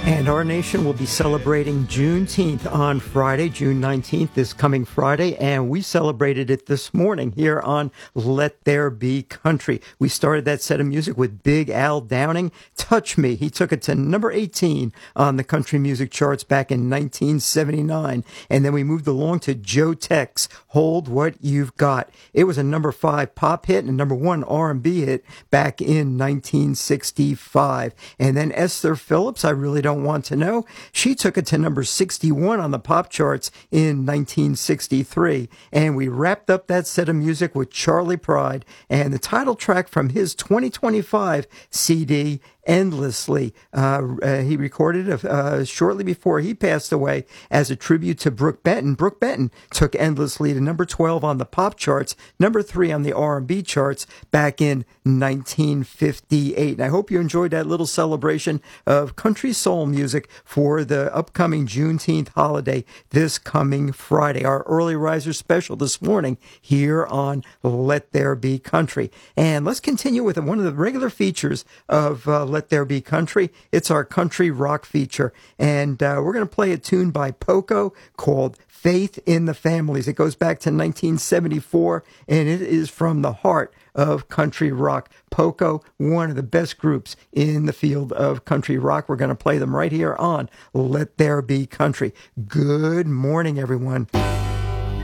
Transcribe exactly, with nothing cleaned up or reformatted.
And our nation will be celebrating Juneteenth on Friday, June nineteenth, this coming Friday. And we celebrated it this morning here on Let There Be Country. We started that set of music with Big Al Downing, Touch Me. He took it to number eighteen on the country music charts back in nineteen seventy-nine. And then we moved along to Joe Tex, Hold What You've Got. It was a number five pop hit and a number one R and B hit back in nineteen sixty-five. And then Esther Phillips, I Really Don't Want to Know. She took it to number sixty-one on the pop charts in nineteen sixty-three. And we wrapped up that set of music with Charley Pride and the title track from his twenty twenty-five C D, Endlessly. Uh, uh, he recorded it uh, shortly before he passed away as a tribute to Brooke Benton. Brooke Benton took Endlessly to number twelve on the pop charts, number three on the R and B charts back in nineteen fifty-eight. And I hope you enjoyed that little celebration of country soul music for the upcoming Juneteenth holiday this coming Friday. Our early riser special this morning here on Let There Be Country. And let's continue with one of the regular features of uh, Let There Be Country. It's our country rock feature. And uh, we're going to play a tune by Poco called Faith in the Families. It goes back to nineteen seventy-four, and it is from the heart of country rock. Poco, one of the best groups in the field of country rock. We're going to play them right here on Let There Be Country. Good morning, everyone.